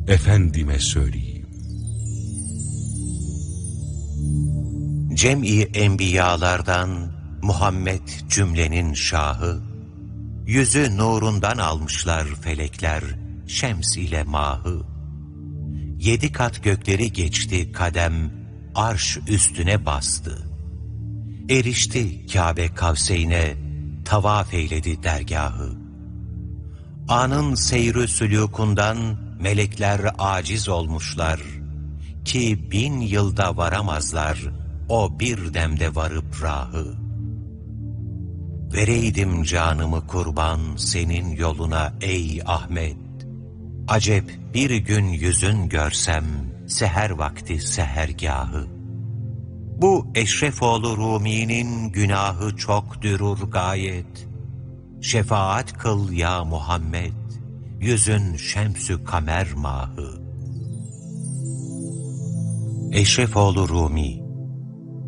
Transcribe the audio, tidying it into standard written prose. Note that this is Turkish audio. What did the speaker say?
efendime söyleyeyim. Cem-i enbiyalardan Muhammed cümlenin şahı, yüzü nurundan almışlar felekler, şems ile mahı. 7 kat gökleri geçti kadem, arş üstüne bastı. Erişti Kâbe Kavseyn'e, tavaf eyledi dergahı. Anın seyr-ü sülûkundan melekler aciz olmuşlar, ki 1000 yılda varamazlar, o bir demde varıp rahı. Vereydim canımı kurban senin yoluna ey Ahmet, acep bir gün yüzün görsem, seher vakti sehergahı. Bu Eşrefoğlu Rumi'nin günahı çok dürür gayet, şefaat kıl ya Muhammed, yüzün şemsü kamer mahı. Eşrefoğlu Rumi